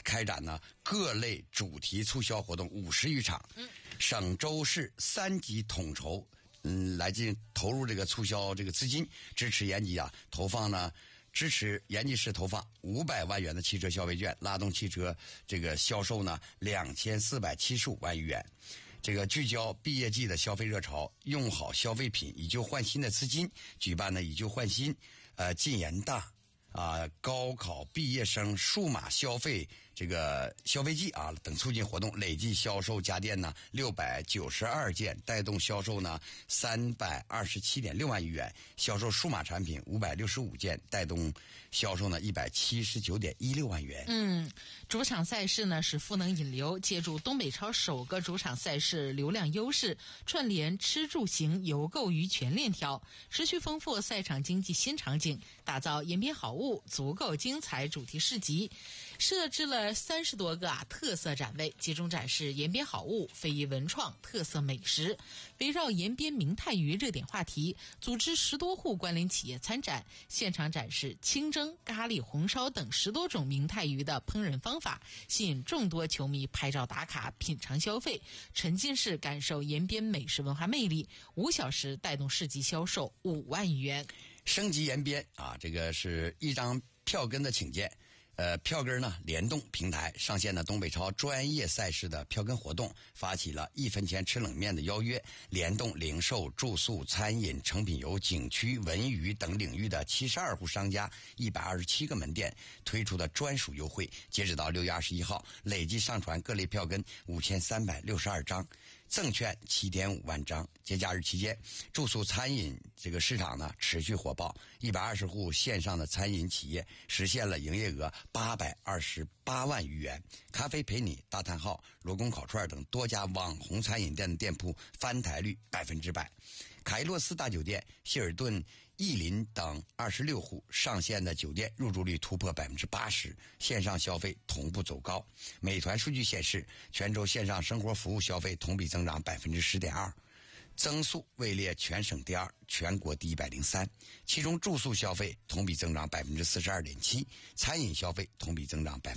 开展呢各类主题促销活动50余场，省州市3级统筹，来进行投入这个促销这个资金，支持延吉啊投放呢。支持延吉市投放500万元的汽车消费券，拉动汽车这个销售呢2475万余元。这个聚焦毕业季的消费热潮，用好消费品以旧换新的资金，举办呢以旧换新进研大高考毕业生数码消费这个消费季啊等促进活动，累计销售家电呢692件，带动销售呢327.6万余元，销售数码产品565件，带动销售呢179.16万元。 主场赛事呢是赋能引流，借助东北超首个主场赛事流量优势，串联吃住行游购于全链条，持续丰富赛场经济新场景，打造延边好物足够精彩主题市集，设置了30多个特色展位，集中展示延边好物、非遗文创、特色美食，围绕延边明太鱼热点话题，组织10多户关联企业参展，现场展示清蒸、咖喱、红烧等10多种明太鱼的烹饪方法，吸引众多球迷拍照打卡、品尝消费，沉浸式感受延边美食文化魅力，5小时带动市集销售5万余元。 升级延边这个是一张票根的请柬。票根呢联动平台上线了东北超专业赛事的票根活动，发起了1分钱吃冷面的邀约，联动零售、住宿、餐饮、成品油、景区、文娱等领域的72户商家127个门店推出的专属优惠，截止到6月21号，累计上传各类票根5362张。赠券7.5万张。节假日期间，住宿餐饮这个市场呢持续火爆，120户线上的餐饮企业实现了营业额828万余元。咖啡陪你、大叹号、罗宫烤串等多家网红餐饮店的店铺翻台率100%。凯洛斯大酒店、希尔顿、逸林等26户上线的酒店入住率突破80%，线上消费同步走高。美团数据显示，泉州线上生活服务消费同比增长10.2%，增速位列全省第2，全国第103。其中住宿消费同比增长42.7%，餐饮消费同比增长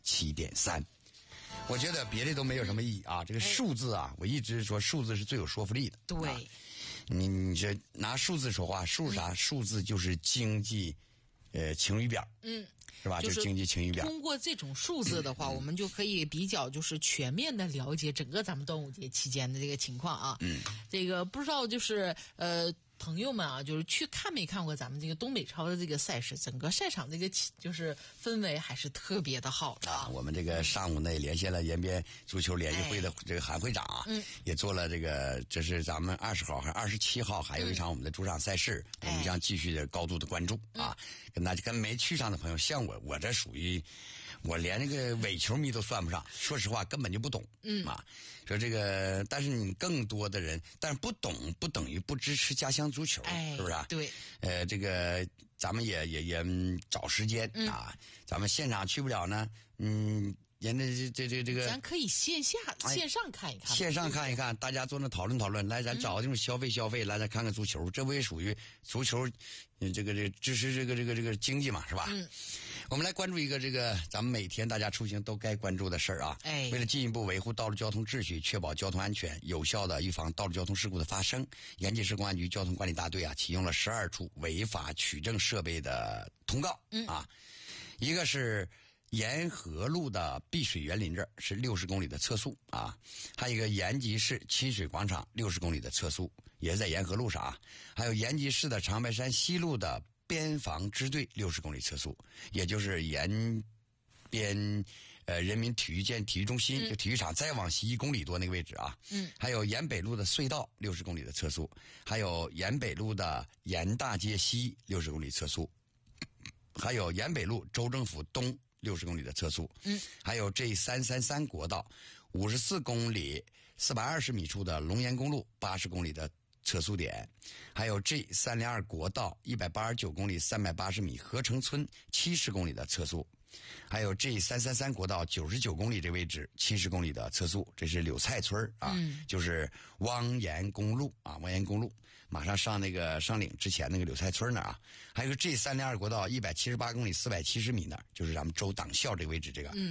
7.3%。我觉得别的都没有什么意义这个数字我一直说数字是最有说服力的。 对， 你这拿数字说话，数字就是经济晴雨表。是吧？就是经济晴雨表。 通过这种数字的话，我们就可以比较就是全面的了解整个咱们端午节期间的这个情况这个不知道就是朋友们就是去看没看过咱们这个东北超的这个赛事，整个赛场这个就是氛围还是特别的好的我们这个上午呢也连线了延边足球联谊会的这个韩会长也做了这个，这是咱们20号还是27号还有一场我们的主场赛事，我们将继续的高度的关注跟没去上的朋友，像我这属于我连这个伪球迷都算不上，说实话根本就不懂说这个，但是你更多的人，但是不懂不等于不支持家乡足球，是不是对， 这个咱们也找时间咱们现场去不了呢，人家这个， 咱可以线上看一看， 线上看一看，大家坐那讨论，来咱找这种消费，来咱看看足球，这不也属于足球，这个支持这个经济嘛，是吧？我们来关注一个这个咱们每天大家出行都该关注的事儿为了进一步维护道路交通秩序，确保交通安全，有效的预防道路交通事故的发生，延吉市公安局交通管理大队启用了12处违法取证设备的通告一个是沿河路的碧水园林这儿是60公里的测速还有一个延吉市亲水广场60公里的测速，也是在沿河路上还有延吉市的长白山西路的边防支队60公里测速，也就是延边人民体育中心就体育场再往西1公里多那个位置还有延北路的隧道60公里的测速，还有延北路的延大街西60公里测速，还有延北路州政府东60公里的测速还有 G333 国道54公里420米处的龙岩公路80公里的测速点，还有 G302 国道189公里380米合成村70公里的测速，还有 G333 国道99公里这位置70公里的测速，这是柳菜村就是汪岩公路汪岩公路马上上那个上岭之前那个柳菜村那还有个 G302 国道178公里470米那就是咱们州党校这个位置这个